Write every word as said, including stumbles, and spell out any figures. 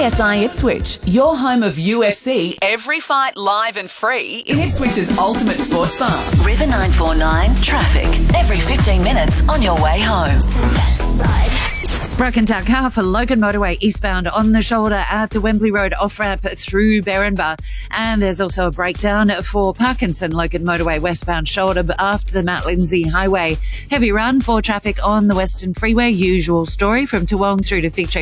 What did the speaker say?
S I Ipswich, your home of U F C, every fight live and free in Ipswich's ultimate sports bar. River nine four nine traffic every fifteen minutes on your way home. Broken down car for Logan Motorway eastbound on the shoulder at the Wembley Road off-ramp through Berrinba. And there's also a breakdown for Parkinson Logan Motorway westbound shoulder after the Mount Lindsay Highway. Heavy run for traffic on the Western Freeway. Usual story from Toowong through to Fig Tree